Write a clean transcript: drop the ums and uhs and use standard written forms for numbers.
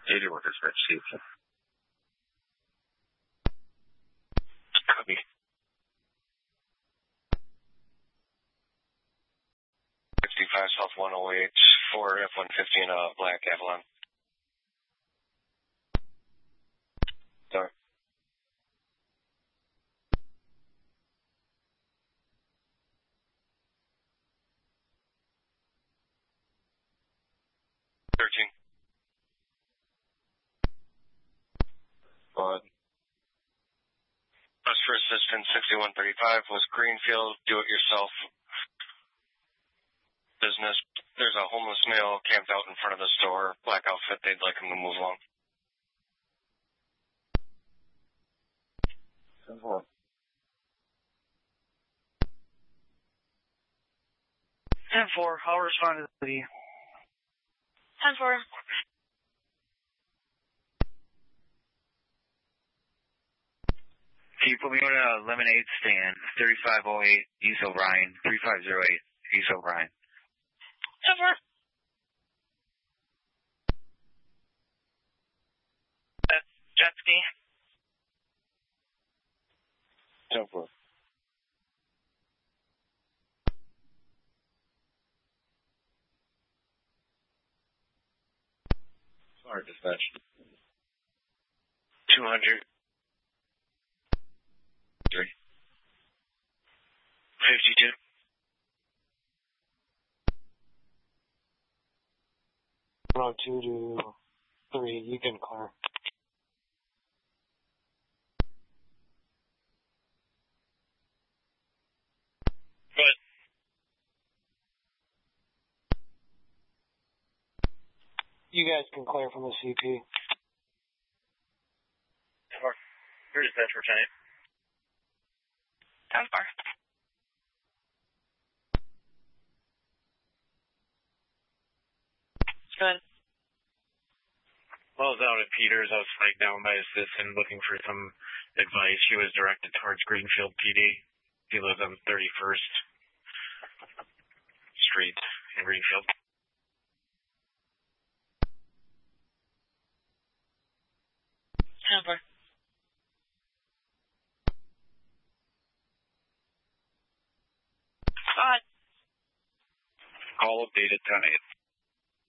80 workers received. Copy. 65 South 108 for F-150 and a black Avalon. Sorry. But Bus for Assistance 6135 was Greenfield, do-it-yourself business. There's a homeless male camped out in front of the store, black outfit. They'd like him to move along. 10-4. 10-4, I'll respond to the 10-4. Can you put me on a lemonade stand, 3508 East O'Brien, 3508 East O'Brien. 10-4. Jet ski. 10-4. Sorry, dispatch. 200. 52. Row 2 to 3, you can clear. Good. You guys can clear from the CP. 10-4. Your dispatch for 10-8. 10-4. Good. While I was out at Peters, I was flagged down by a citizen looking for some advice. He was directed towards Greenfield PD. He lives on 31st Street in Greenfield. Over. Call updated 10-8.